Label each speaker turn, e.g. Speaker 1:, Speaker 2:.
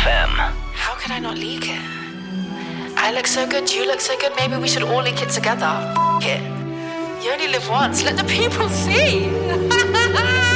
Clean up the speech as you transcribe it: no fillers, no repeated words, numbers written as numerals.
Speaker 1: FM.
Speaker 2: How could I not leak it? I look so good, you look so good, maybe we should all leak it together. F*** it. You only live once, let the people see.